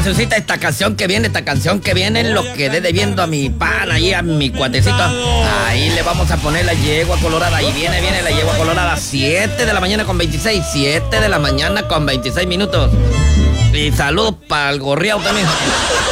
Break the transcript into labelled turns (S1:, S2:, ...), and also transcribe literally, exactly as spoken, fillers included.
S1: cancioncita, esta canción que viene, esta canción que viene, lo quedé debiendo a mi pan, ahí a mi cuatecito. Ahí le vamos a poner la yegua colorada. Ahí viene, viene la yegua colorada. siete de la mañana con veintiséis. siete de la mañana con veintiséis minutos. Y saludos para el gorriao también.